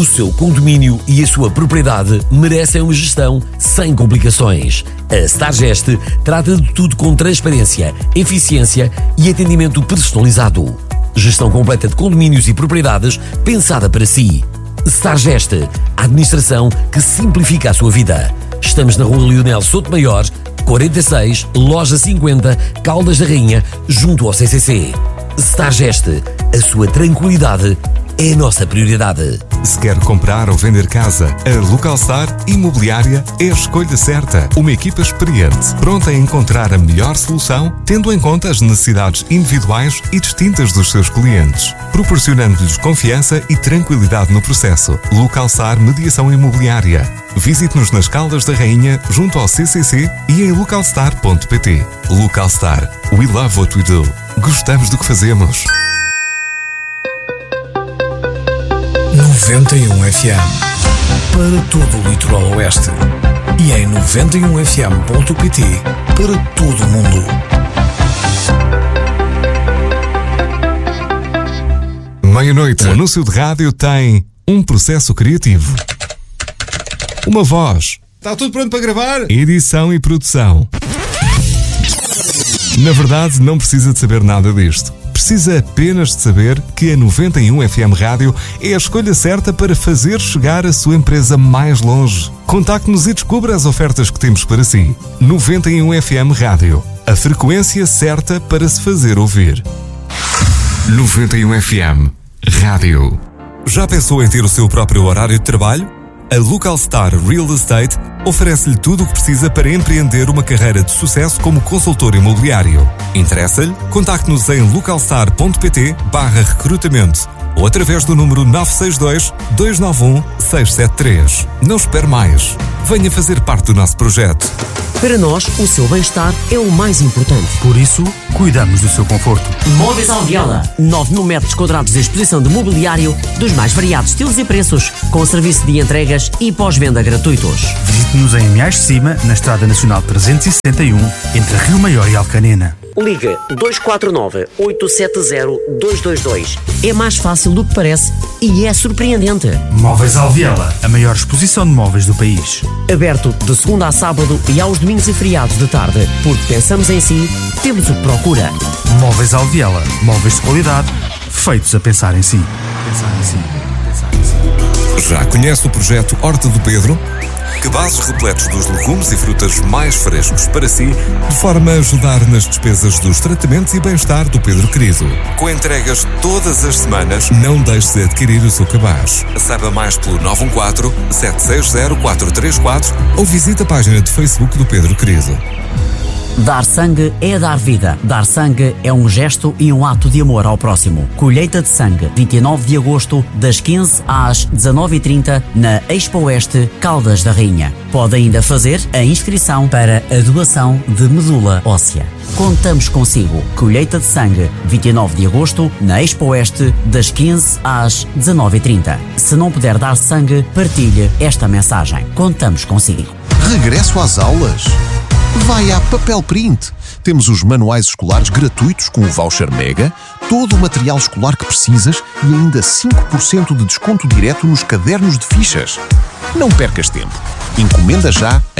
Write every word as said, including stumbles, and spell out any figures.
O seu condomínio e a sua propriedade merecem uma gestão sem complicações. A Stargest trata de tudo com transparência, eficiência e atendimento personalizado. Gestão completa de condomínios e propriedades pensada para si. Stargest, a administração que simplifica a sua vida. Estamos na Rua Leonel Sotomayor, quarenta e seis, Loja cinquenta, Caldas da Rainha, junto ao C C C. Stargest, a sua tranquilidade é a nossa prioridade. Se quer comprar ou vender casa, a Localstar Imobiliária é a escolha certa. Uma equipa experiente, pronta a encontrar a melhor solução, tendo em conta as necessidades individuais e distintas dos seus clientes, proporcionando-lhes confiança e tranquilidade no processo. Localstar Mediação Imobiliária. Visite-nos nas Caldas da Rainha, junto ao C C C e em localstar ponto pt. Localstar. We love what we do. Gostamos do que fazemos. noventa e um F M para todo o litoral oeste e em noventa e um F M ponto pt para todo o mundo. Meia-noite, o anúncio de rádio tem um processo criativo, uma voz. Está tudo pronto para gravar? Edição e produção. Na verdade, não precisa de saber nada disto. Precisa apenas de saber que a noventa e um F M Rádio é a escolha certa para fazer chegar a sua empresa mais longe. Contacte-nos e descubra as ofertas que temos para si. noventa e um F M Rádio. A frequência certa para se fazer ouvir. noventa e um F M Rádio. Já pensou em ter o seu próprio horário de trabalho? A Localstar Real Estate oferece-lhe tudo o que precisa para empreender uma carreira de sucesso como consultor imobiliário. Interessa-lhe? Contacte-nos em localstar ponto pt barra recrutamento ou através do número nove seis dois, dois nove um, seis sete três. Não espere mais. Venha fazer parte do nosso projeto. Para nós, o seu bem-estar é o mais importante. Por isso, cuidamos do seu conforto. Móveis Alviola. nove mil metros quadrados de exposição de mobiliário dos mais variados estilos e preços, com serviço de entregas e pós-venda gratuitos. Visite-nos em Amiais de Cima, na Estrada Nacional trezentos e setenta e um, entre Rio Maior e Alcanena. Liga dois quatro nove, oito sete zero, dois dois dois. É mais fácil do que parece e é surpreendente. Móveis Alviela, a maior exposição de móveis do país. Aberto de segunda a sábado e aos domingos e feriados de tarde. Porque pensamos em si, temos o que procura. Móveis Alviela, móveis de qualidade, feitos a pensar em si. Pensar em si. Pensar em si. Já conhece o projeto Horta do Pedro? Cabazes repletos dos legumes e frutas mais frescos para si, de forma a ajudar nas despesas dos tratamentos e bem-estar do Pedro Querido. Com entregas todas as semanas, não deixe de adquirir o seu cabaz. Saiba mais pelo nove um quatro, sete seis zero, quatro três quatro ou visite a página de Facebook do Pedro Querido. Dar sangue é dar vida. Dar sangue é um gesto e um ato de amor ao próximo. Colheita de sangue, vinte e nove de agosto, das quinze às dezanove e trinta, na Expo Oeste, Caldas da Rainha. Pode ainda fazer a inscrição para a doação de medula óssea. Contamos consigo. Colheita de sangue, vinte e nove de agosto, na Expo Oeste, das quinze às dezanove e trinta. Se não puder dar sangue, partilhe esta mensagem. Contamos consigo. Regresso às aulas? Vai à Papel Print. Temos os manuais escolares gratuitos com o voucher Mega, todo o material escolar que precisas e ainda cinco por cento de desconto direto nos cadernos de fichas. Não percas tempo. Encomenda já